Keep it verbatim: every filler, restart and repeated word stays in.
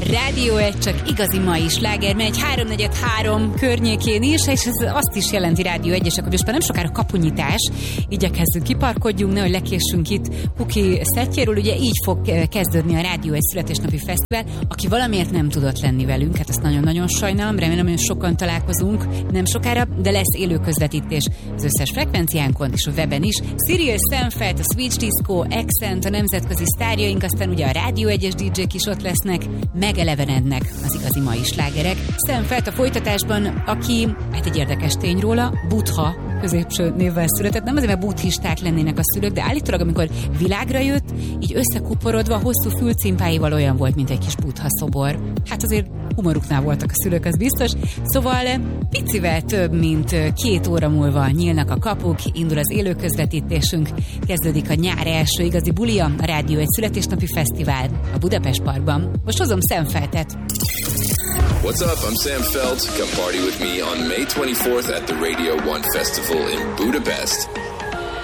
Rádió egy, csak igazi mai sláger, megy háromnegyed három környékén is, és ez azt is jelenti Rádió egyesek, hogy most már nem sokára kapunyitás, igyekezzünk kiparkodjunk, nehogy lekéssünk itt Puki szettjéről, ugye így fog kezdődni a Rádió egy születésnapi fesztivál. Aki valamiért nem tudott lenni velünk, hát azt nagyon-nagyon sajnálom, remélem, hogy sokan találkozunk nem sokára, de lesz élő közvetítés az összes frekvenciánkon és a weben is. Cyril Szemfeld, a Switch Disco, Accent, a nemzetközi sztárjaink, aztán ugye a Rádió egyes dé jék is ott lesznek, megelevenednek az igazi mai slágerek. Szemfeld a folytatásban, aki, hát egy érdekes tény róla, Buddha középső névvel született, nem azért, mert buddhisták lennének a szülők, de állítólag, amikor világra jött, így összekuporodva, hosszú fülcimpáival olyan volt, mint egy kis Buddha szobor. Hát azért humoruknál voltak a szülők, az biztos. Szóval picivel több, mint két óra múlva nyílnak a kapuk, indul az élő közvetítésünk, kezdődik a nyár első igazi bulia, a Rádió egy születésnapi fesztivál a Budapest Parkban. Most hozom Szemfeldet. What's up? I'm Sam Feld. Come party with me on May twenty-fourth at the Radio One Festival in Budapest.